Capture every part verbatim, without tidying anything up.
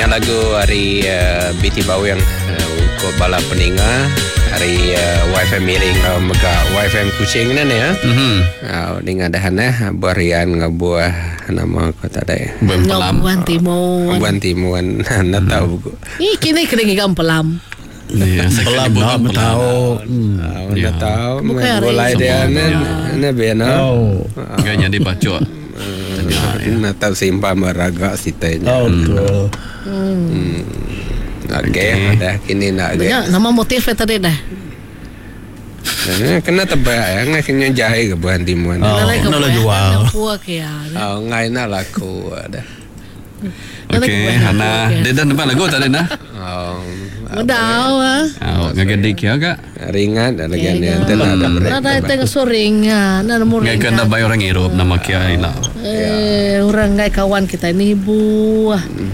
dengan lagu hari uh, B T Bau yang uh, untuk bala peninga hari uh, Y F M miring uh, mega Y F M kucing ni ya. Mhm. Uh, dengan dah nah barian ngabuah nama kota dah. Buan Timur. Buan Timur nak tahu buku. Ih kini kena ngam pelam. Ya, pelam nak tahu. Nak tahu. Mulai dia ni ni benar. Gaya dia baca. Nak tahu simpah meraga sitanya. Oh betul. Hmm. Okey, dah kini nak. Ya, nama motif tadi dah. Kena tebak ya, ngai kena jahit ke Buan Timur. Oh, nak jual. Puak ya. Oh, ngai nak laku ada. Okey, Hana, dia dah nampak lagu tak ada? Oh. Mudah ah. Oh, ngagadi kia kak? Ringan ada lagi ni. Ada tengah soringan, ada muringan. Ngai kena bayar orang Eropah nama kia ina. Eh, orang ngai kawan kita ni bu.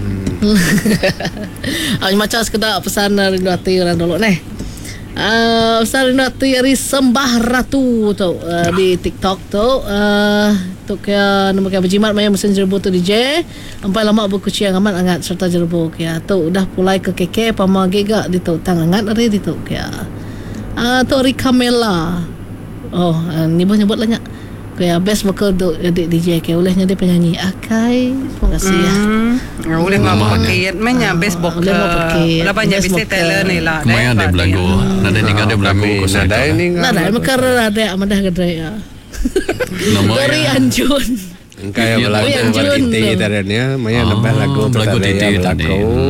Ah, macam sekedar pesan rindu hati orang dulu nih. Ah, pesan rindu hati dari Sembah Ratu tu uh, di TikTok tu. Uh, tu kaya nama kaya berjimat maya mesin jerbu tu D J. Sampai lama berkuciang amat angat serta jerbu kaya tu udah pulai ke keke pama gega di tu tang angat hari di tu kaya. Ah, tu hari Kamela. Oh, uh, ni boleh nyebut lah nyak. Kaya best bakal tu adik D J kaya olehnya dia penyanyi Akai. Terima kasih ya. Mm. Boleh mama pakai menya best bakal. Boleh mau pakai. Lah banyak bisa teller ni lah. Kemaya ada belagu. Nada ni ada belagu ko sa. Nada ni. Nada mekar ada amadah gedai ya. Dari Anjun. Kaya belagu titi tadinya, maya nambah lagu lagu titi tadi.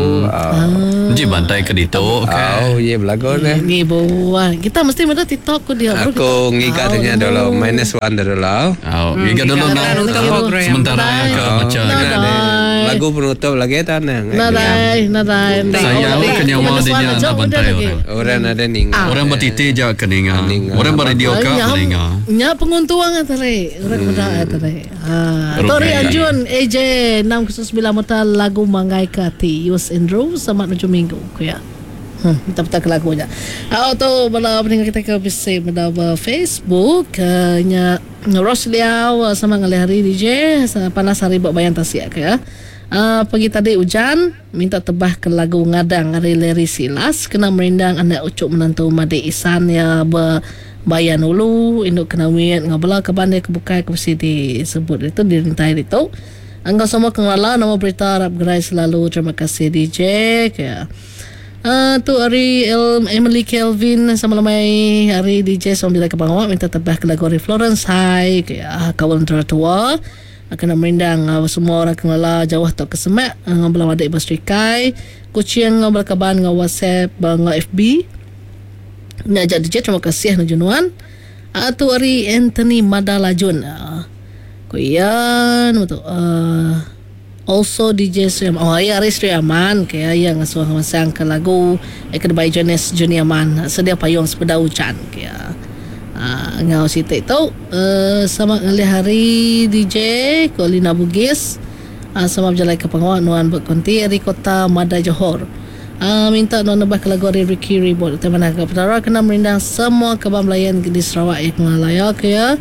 Ji bantai ke dito. Oh, ye belagu ni. Ni buah. Kita mesti ada TikTok ko dia. Aku ngikatnya dulu minus one dulu. Oh, ngikat dulu nak. Sementara ke macam lagu penutup lagi tanah. Nadai, nadai. Saya kena mau dia nak bantai. Orang ada ning. Orang bertiti je keninga. Orang beradio ke keninga. Nya penguntuang tadi. Orang muda tadi. Ah, Tori Anjun A J enam khusus bila mata lagu Manggai Kati Yus Indro sama tujuh minggu kuya. Hmm, kita peta ke lagunya. Ah, tu bala peninggal kita ke bisa pada Facebook uh, nya Rosliau sama ngalih hari D J panas hari buat bayan tasya ke ya. Uh, pagi tadi hujan minta tebah ke lagu ngadang hari Leri Silas kena merindang anak ucuk menantu Made Isan ya be bayan ulu induk kena wiat ngabala ke bandai ke bukai ke mesti disebut itu dirintai itu angka semua kengala nama berita harap gerai selalu terima kasih D J kayak uh, tu hari El, Emily Kelvin sama lamai hari D J sama bila ke bangwa minta tebah ke lagu hari Florence Hai kayak kawan tertua kena merindang uh, semua orang kengala jauh tak kesemak uh, ngabala wadik bastrikai kucing ngabala kaban ngau WhatsApp ngau F B nak jadi D J terima kasih Najunuan. Atu hari Anthony Madalajun. Kuyan betul. Uh, also D J Sri Oh ya hari Sri Aman kaya yang ngasuh masang ke lagu Ekad by Jonas Juniaman sedia payung sepeda hujan kaya. Uh, ngau situ itu uh, sama ngalih hari D J Kolina Bugis uh, sama berjalan ke pengawan nuan berkonti di kota Mada Johor. Uh, minta nak nambah ke lagu Ricky Ribot teman agak petara kena merindang semua kebamlayan di Sarawak yang ngalayak ya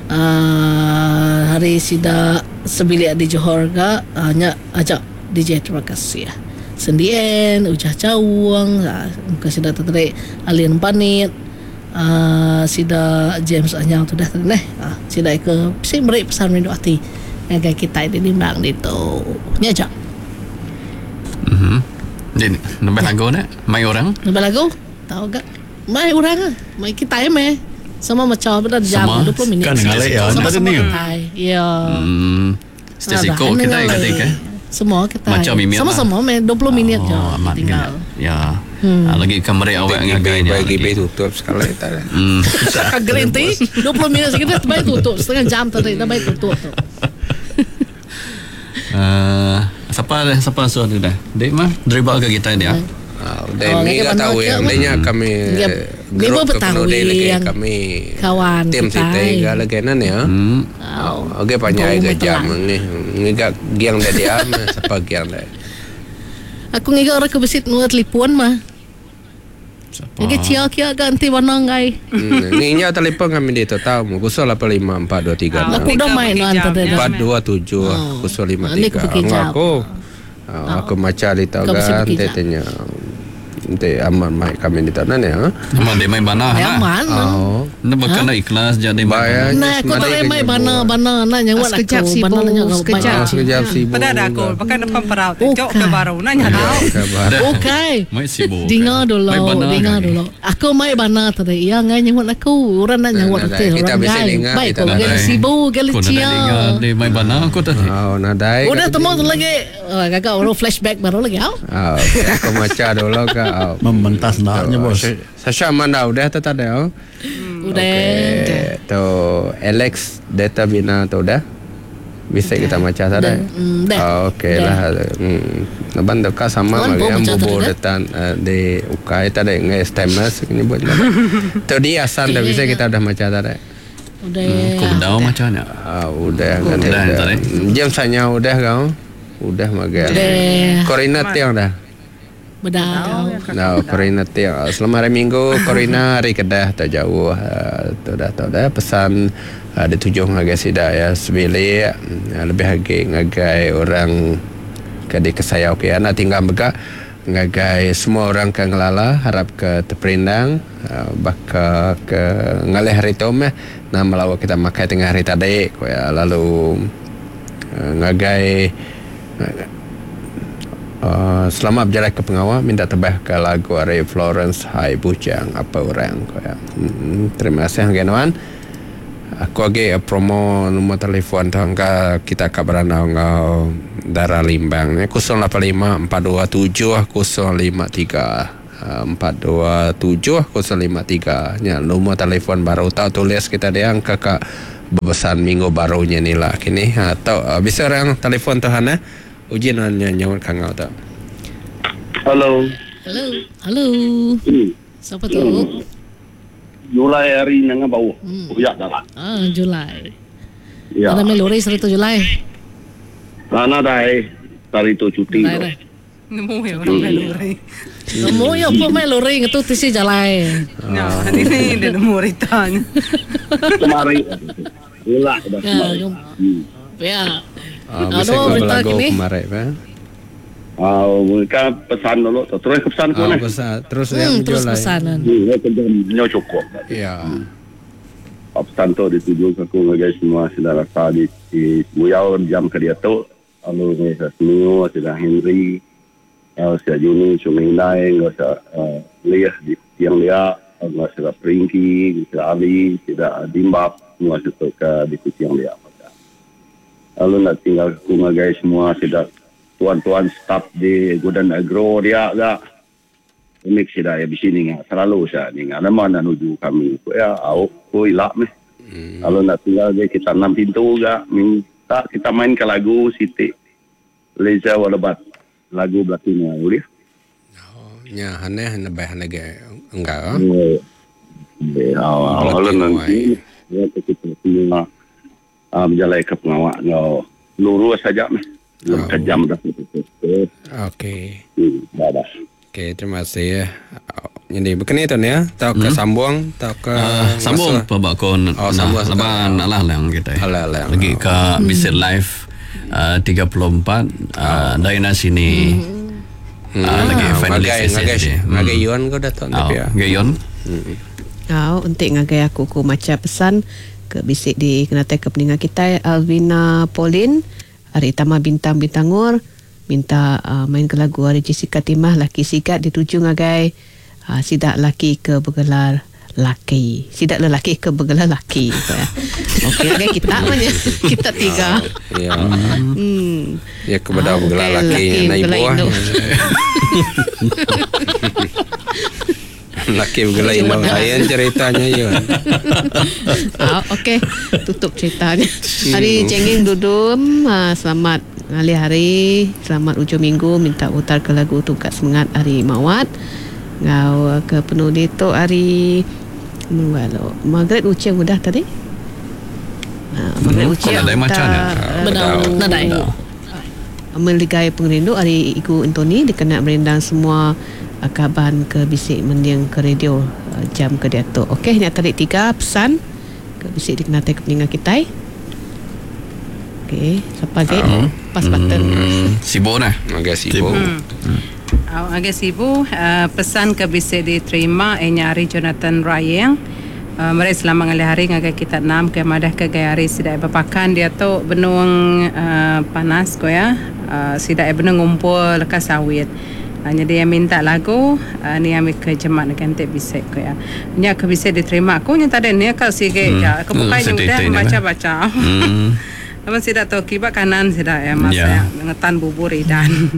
uh, hari sida sebilik di Johor ga hanya uh, ajak D J terima kasih ya sendien ujah cawang uh, muka sida tertarik alien panit uh, sida James anyang tu dah tadi uh, sida ke si beri pesan rindu hati ngagai kita di limbang itu ni aja. Mhm. Jadi, nambah lagu nak? Mai orang? Nambah lagu? Tahu gak? Mai orang ah. Mai kita ya meh. Sama macam pada jam dua puluh minit. Kan ngalai ya. Sama Sama ni. Ya. Hmm. Stasi ko kita ketika. Semua kita. Macam mimit. Sama-sama meh dua puluh minit je. Tinggal. Ya. Lagi kamera awak ngagainya. Bagi bagi tutup sekali tadi. Hmm. Green tea dua puluh minit sekitar terbaik tutup. Setengah jam tadi dah baik tutup tu. Uh, siapa siapa suruh dia dah? Dek mah dribble ke kita dia. Ah, dan ni tak tahu yang lainnya kami dia pun Betawi yang kami kawan tim kita gala kenan ya. Hmm. Okey banyak ke jam ni. Ngigak giang dah dia siapa giang dah. Aku ngigak orang ke besit nuat telefon mah. Jadi cia kia ganti warna ngai. Ni nya telefon kami dia tahu mu kosong lapan lima empat dua tiga. Aku dah main nanti dah. empat dua tujuh kosong lima tiga. Aku Oh, aku macam di tahu Kau bisa kan, pergi dia tak? tanya. Nanti aman mai kami di tahu nane ha. Memang dia main banah Yang lah. mana? Oh, Dia bukan nak ikhlas jadi main bayar. banah. Nah, aku tak boleh main bana-bana nak nyawat aku. Sekejap sibuk, Bana nak nyawat. sekejap. Ah, sekejap sibuk. Pada ada aku, pakai depan peraut. Oh, Jok kan. ke baru, nanya tahu. Kabar. Okay. Main sibuk. Dengar dulu, Main banah dengar kan? dulu. Aku main bana tadi. Ya, ngai nyawat aku. Orang nak nyawat Nah, aku. nah, kita Orang bisa ngai. dengar, Baik, kita kau nak gala dengar. sibuk, gala Kau nak cia. dengar dia main banah aku tadi. Oh, nadai. Udah temu tu lagi. Oh, kakak orang flashback baru lagi. Oh. Oh, aku macam dulu ke. Oh. Membantah senaknya bos. Sasha mana udah tu tak ada. Oh. Udah. Okay. Tu Alex data bina tu dah. Bisa kita macam tak ada. Hmm, dah. Oh, okey Dah. lah. Hmm. Naban dekat sama Kawan lagi pun yang macam bobo tu dah. detan uh, di ukai tak ada ngai stemmas ini buat. Tu dia asan dah bisa kita dah macam tak ada. Udah. Kau berdau macam ni. Ah, udah kan. Udah, udah. tak ada. Jam sanya udah kau. Udah maga. Udah. Corina tiang dah. Bedau. No, Corina tiang. Selama hari Minggu Corina hari Kedah tak jauh. Uh, tu dah tu dah pesan uh, di tujuh ngagai sida ya sebili uh, lebih lagi ngagai orang ke di kesayau ke anak tinggal bega ngagai semua orang ke ngelala harap ke terperindang uh, baka ke ngalih hari tu meh nah melawa kita makai tengah hari tadi ko ya lalu uh, ngagai uh, Uh, selamat berjalan ke pengawal minta tebah ke lagu Ari Florence Hai Bujang apa orang ko ya. Hmm, terima kasih hanggawan. Aku lagi uh, promo nombor telefon tu angka kita kabaran ngau darah limbang ni kosong lapan lima empat dua tujuh kosong lima tiga empat dua tujuh kosong lima tiga nya nombor telefon baru tahu tulis kita dia angka ka bebesan minggu barunya ni lah kini atau uh, bisa orang telefon Tuhan eh ujian nyawat kangau tak. Halo. Halo. Halo. Siapa tu? Julai hari nanga bau. Hmm. Uyak dah lah. Ah, Julai. Ya. Ada melori satu Julai. Sana dah tari tu cuti. Julai dah. Nemu ya orang meluri. Kamu ya apa melori itu tisi Julai. Nah, ini dia nemu ritanya. Kemarin. Ulak dah. Ya, ya. Ah, bisa Aduh, kau berita belagu kini. kemarin kan? Ah, mereka pesan dulu. Terus ke pesan kau Ah, ni. pesan terus Hmm, yang terus Julai. pesanan. Hmm, kerja cukup. Ya. Pesan tu dituju aku ngagai semua saudara tadi di Buyau jam ke dia tu. Lalu ni saya Smio, saya Henry, uh, saya Juni, Cuming Nai, saya uh, Leah di tiang dia, saya Pringki, saya Ali, saya Dimbap, semua saya ke di tiang dia. Lalu nak tinggal aku ngagai semua tidak tuan-tuan staf di Gudang Agro dia agak unik sih dah ya di sini ngah selalu saya ni ngah mana nuju kami ko ya au ko ilak meh. Lalu nak tinggal dia kita enam pintu juga minta kita main ke lagu Siti Leza Walabat lagu Blackina boleh. Nya aneh lebih lagi enggak ah. Ya awal nanti ya kita semua ah berjalan ke pengawal ngau lurus saja meh. Belum kejam dah. Okey. Hmm, dah dah. Okey, terima kasih ya. Jadi begini tu ni ya, tak ke sambung, tak ke Uh, sambung apa bak kau nak Oh, sambung leban alah lang kita. Alah lang. Lagi ke Visit Live uh, tiga puluh empat uh, dari sini. Uh, lagi finalist ngagai S S D. ngagai Yuan kau datang Oh, tapi ya. Gayon. Oh, untuk ngagai aku ku macam pesan ke bisik di kenata ke peningat kita Alvina Pauline Hari Tama Bintang Bintangur minta uh, main ke lagu Hari Jessica Timah Laki Sigat dituju ngagai uh, sidak laki ke bergelar laki sidak lelaki ke bergelar laki ya. Okey ngagai kita mana kita tiga Ya. hmm. Ya kepada Ah, bergelar okey, laki laki na ibu bergelar ah. induk. Laki bergelar induk lain ceritanya Yuan. Oh, okey, tutup ceritanya. Hari Cengeng Dudum, uh, selamat ngalih hari, selamat ujung minggu, minta utar ke lagu Tungkat Semangat Hari Mawat. Ngau ke penulis tu hari Mengalo. Margaret Uceng udah tadi? Uh, Margaret Hmm, Uceng kau nadai macam ni? Bedau. Nadai. Meligai pengerindu hari Igu Antoni dikenal merendang semua uh, kaban ke bisik mendiang ke radio uh, jam ke Datuk. Okey, hanya tarik tiga pesan ke bisik dikenal ke peningat kita. Okey, siapa lagi? Pas button. Hmm, sibuk nah. Agak sibuk. Oh, agak sibuk. Uh, pesan ke bisa diterima eh nyari Jonathan Ryan. Uh, mereka selama ngali hari ngagai kita enam ke madah ke gaya hari sidai bapakan dia tu benung uh, panas ko ya. Uh, sidai benung ngumpul lekas sawit. Uh, jadi yang minta lagu uh, ni ambil ke jemaat nak ente bisa ko ya. Nya ke bisa diterima. Aku nya tadi ni kau sige Hmm. ya. Kebukai Hmm, udah sedih-sedih baca-baca. Hmm. Apa sidai tu kibak kanan sidai ya mas Ya. ya. Ngetan bubur idan.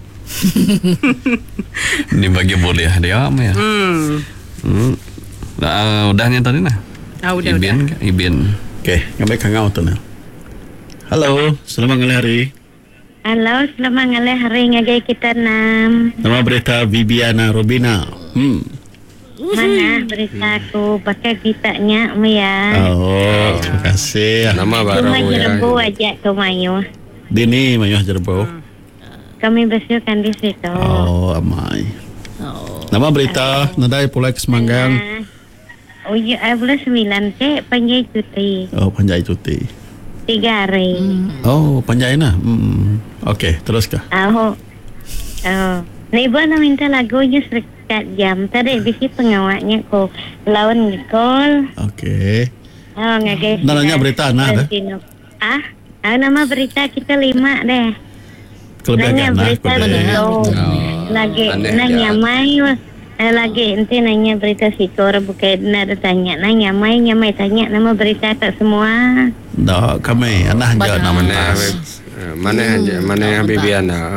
Ni bagi boleh dia am ya. Hmm. Hmm. Dah udahnya tadi nah. Ah udah Ibin, udah. Ibin. Okey, ngambil kangau tu nah. Halo, selamat ngali hari. Halo, selamat ngalih hari ngagai kita enam. Nama berita Viviana Robina. Hmm. Mana berita aku pakai kita nyak ya. Oh, terima kasih. Nama baru Cuma ya. jerbu aja ke Mayu. Dini Mayuh Jerbo. Kami bersukan di situ. Oh, amai. Oh. Nama berita Nadai Pulai Kesemanggang. Oh, ya, bulan sembilan ke panjai cuti. Oh, Panjai cuti. Tiga hari. Oh, Panjai nah. Hmm. Okey, teruskan. Oh. Oh. Neighbor nak minta lagunya sekat jam. Tadi bisi pengawaknya ko lawan gol. Okey. Oh, ngagai. Namanya berita nah dah. Ah, ah, nama berita kita lima deh. Kelebihan Nanya nah. berita Kode. situ. Lagi aneh nanya dia. mai eh, lagi ente nanya berita situ orang bukan ada tanya nanya mai nyamai tanya nama berita tak semua. Dah kami anah je nama Mana nas. eh, mana aja mana yang Bibiana.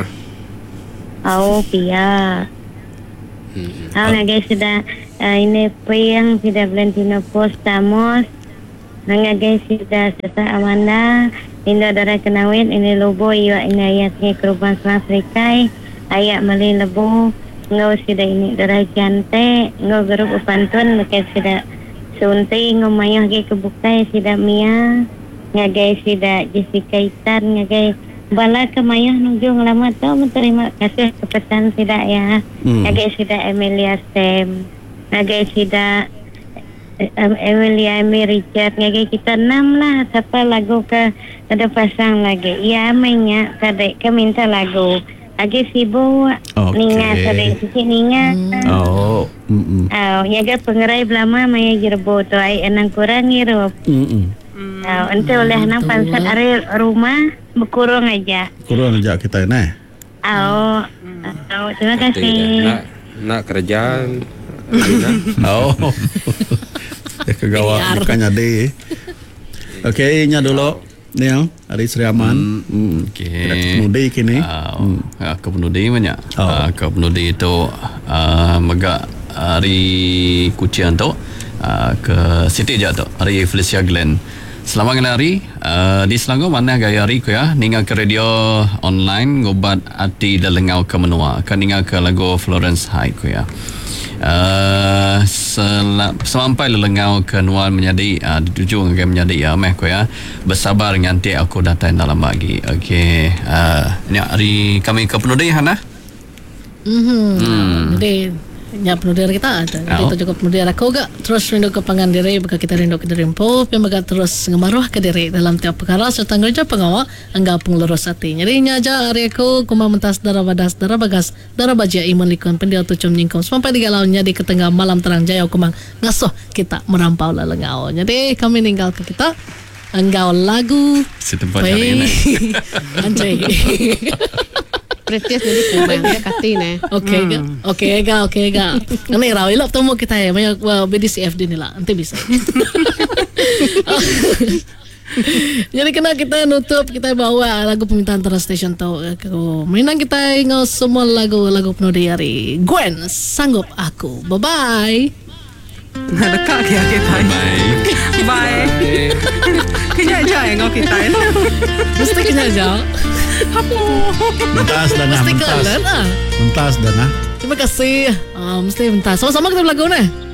Oh pia. Oh ngagai sudah uh, ini peyang sudah Valentino Postamos. Ngagai sudah Sasa Amanda. Indo darah kenawin ini lobo iwa ini ayatnya kerubahan Selang Serikai. Ayat mali lebu. Ngau sudah ini darah jante. Ngau gerup upantun. Maka sudah sunti. Ngau mayah ke kebukai sudah Mia. Ngagai sudah Jessica Itan. Ngagai bala ke mayah nujung lama tu. Terima kasih kepesan sudah ya. Hmm. Ngagai sudah Emilia Sam. Ngagai sudah Um, Emilia Amy Richard ngagai kita enam lah siapa lagu ke ada pasang lagi ya mainnya kadek ke minta lagu lagi sibuk Okey. ninga kadek cici ninga Oh. Hmm. oh nyaga pengerai belama maya jerbo tu ai enang kurang ngirup Hmm. oh ente oleh nang pansat are rumah berkurung aja Kurang aja kita ni. oh oh terima Tidak, kasih nak nak kerjaan. Alina. Oh. Dia kegawa bukannya de. Okey, nya dulu. Ni yang hari Sri Aman. Hmm. Okey. Kita ketemu di kini. Uh, hmm. Ke penudi banyak. Oh. Uh, ke penudi itu uh, megak hari kucian tu uh, ke Siti je tu hari Felicia Glenn. Selamat hari uh, di Selangor mana gaya hari ku ya ninga ke radio online ngobat ati dalengau ke menua kan ninga ke lagu Florence High ku ya. Uh, sel- sampai lelengau ke Nuan menjadi uh, dituju dengan menjadi ya meh ko ya bersabar nanti aku datang dalam pagi. Okey, uh, ni hari kami ke penudi Hana. Mhm. Hmm. Jadi nya penudir kita ada. Jadi Oh. itu juga penudir aku gak terus rindu ke pangan diri baka kita rindu ke diri empo pi maga terus ngemaruh ke diri dalam tiap perkara serta ngerja pengawa angga penglurus hati. Jadi nya aja hari aku kuma mentas dara badas dara bagas dara baja iman likon pendia tu cum nyingkom sampai tiga launnya di ketengah malam terang jaya kumang ngasuh kita merampau lelengau. Jadi kami ninggal ke kita enggau lagu Setempat hari ini. Anjay. Pretias jadi kumang dia kati ni. Okey ga. Okey ga, okey ga. Ini raw ilap temu kita ya, banyak uh, B D C F D ni lah. Nanti bisa. Jadi kena kita nutup kita bawa lagu permintaan Trans Station tau. Mainan kita ingat semua lagu-lagu penuh di hari. Gwen, sanggup aku. Bye bye. Dekat ke kita. Bye. Bye. Kenya aja yang kau kita. Mesti kena jauh. Mentas dan nah, Mesti mentas. kalian ah. Mentas dan nah. Terima kasih. Ah, mesti bentar. Sama-sama kita lagu ni.